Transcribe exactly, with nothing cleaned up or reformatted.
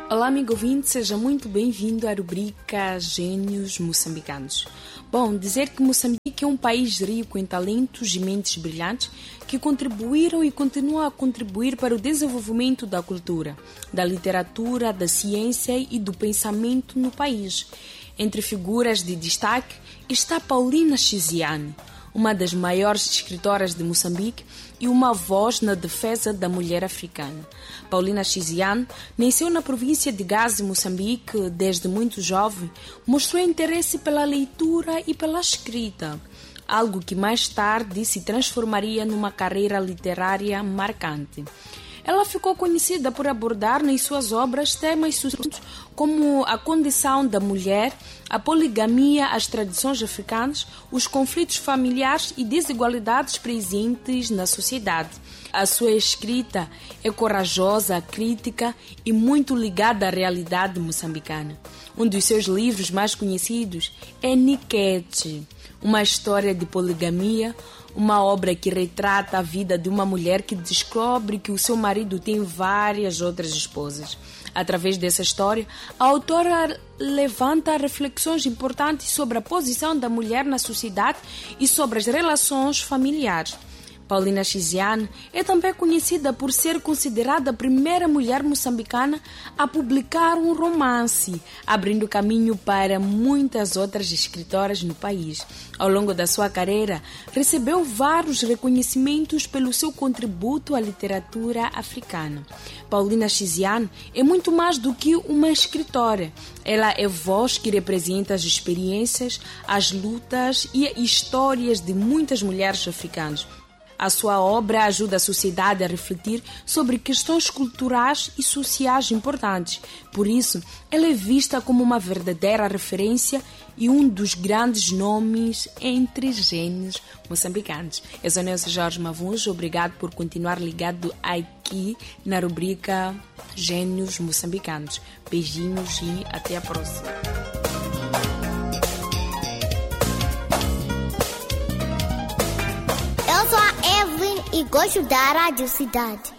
Olá, amigo ouvinte, seja muito bem-vindo à rubrica Gênios Moçambicanos. Bom, dizer que Moçambique é um país rico em talentos e mentes brilhantes que contribuíram e continuam a contribuir para o desenvolvimento da cultura, da literatura, da ciência e do pensamento no país. Entre figuras de destaque está Paulina Chiziane, uma das maiores escritoras de Moçambique e uma voz na defesa da mulher africana. Paulina Chiziane nasceu na província de Gaza, Moçambique. Desde muito jovem, mostrou interesse pela leitura e pela escrita, algo que mais tarde se transformaria numa carreira literária marcante. Ela ficou conhecida por abordar nas suas obras temas sucintos como a condição da mulher, a poligamia, as tradições africanas, os conflitos familiares e desigualdades presentes na sociedade. A sua escrita é corajosa, crítica e muito ligada à realidade moçambicana. Um dos seus livros mais conhecidos é Niquete, uma história de poligamia, uma obra que retrata a vida de uma mulher que descobre que o seu marido tem várias outras esposas. Através dessa história, a autora levanta reflexões importantes sobre a posição da mulher na sociedade e sobre as relações familiares. Paulina Chiziane é também conhecida por ser considerada a primeira mulher moçambicana a publicar um romance, abrindo caminho para muitas outras escritoras no país. Ao longo da sua carreira, recebeu vários reconhecimentos pelo seu contributo à literatura africana. Paulina Chiziane é muito mais do que uma escritora. Ela é voz que representa as experiências, as lutas e histórias de muitas mulheres africanas. A sua obra ajuda a sociedade a refletir sobre questões culturais e sociais importantes. Por isso, ela é vista como uma verdadeira referência e um dos grandes nomes entre gênios moçambicanos. Eu sou Nelson Jorge Mavuns, obrigado por continuar ligado aqui na rubrica Gênios Moçambicanos. Beijinhos e até a próxima. Eu sou a Evelyn e gosto da Rádio Cidade.